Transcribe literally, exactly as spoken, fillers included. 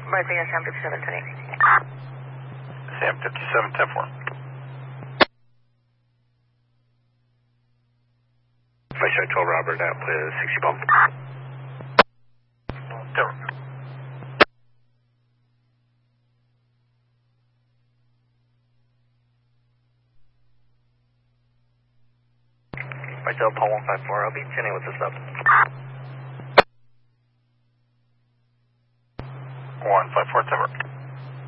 Right, being Sam fifty-seven, ten eight. Sam fifty-seven, ten four. Vice twelve Robert, down with sixty bump. Tower. Right, Del Paul one five four, I'll be ten eight with the sub. one five four, Tower.